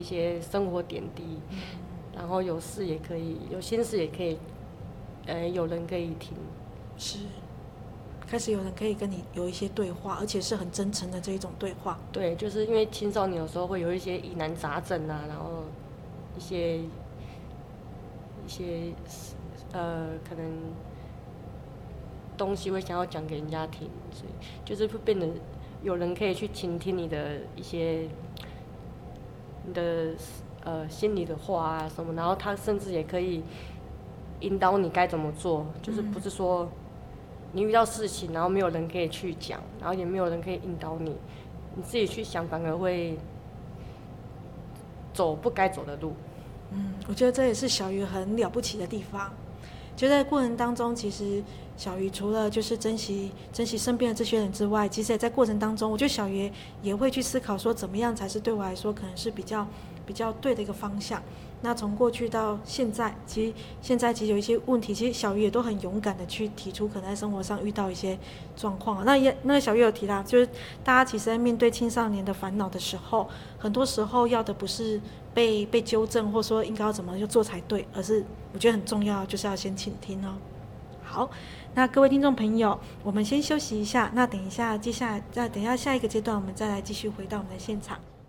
一些生活点滴，然后有事也可以，有心事也可以，有人可以听。 是，开始有人可以跟你有一些对话，而且是很真诚的这一种对话。 对，就是因为青少年有时候会有一些疑难杂症啊，然后一些可能东西会想要讲给人家听，所以就是会变得有人可以去倾听你的一些你的心里的话啊什么，然后他甚至也可以引导你该怎么做，就是不是说你遇到事情然后没有人可以去讲，然后也没有人可以引导你，你自己去想反而会走不该走的路。 我觉得这也是小鱼很了不起的地方。就在过程当中，其实小鱼除了就是珍惜身边的这些人之外，其实也在过程当中，我觉得小鱼也会去思考说，怎么样才是对我来说可能是比较对的一个方向。那从过去到现在，其实现在其实有一些问题，其实小鱼也都很勇敢的去提出，可能在生活上遇到一些状况。那小鱼有提到，就是大家其实在面对青少年的烦恼的时候，很多时候要的不是被纠正，或说应该要怎么就做才对，而是我觉得很重要，就是要先倾听哦。好，那各位听众朋友，我们先休息一下，那等一下下一个阶段，我们再来继续回到我们的现场。